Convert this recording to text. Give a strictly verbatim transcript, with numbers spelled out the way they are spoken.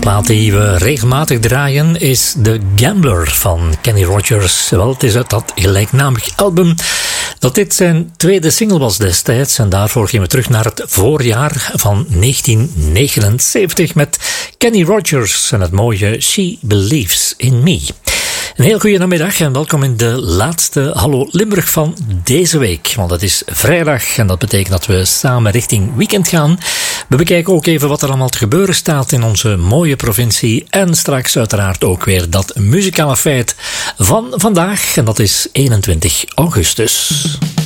plaat die we regelmatig draaien is The Gambler van Kenny Rogers. Wel, het is uit dat gelijknamig album dat dit zijn tweede single was destijds. En daarvoor gingen we terug naar het voorjaar van negentien negenenzeventig met Kenny Rogers en het mooie She Believes in Me. Een heel goede namiddag en welkom in de laatste Hallo Limburg van deze week. Want het is vrijdag en dat betekent dat we samen richting weekend gaan. We bekijken ook even wat er allemaal te gebeuren staat in onze mooie provincie. En straks uiteraard ook weer dat muzikale feit van vandaag. En dat is eenentwintig augustus.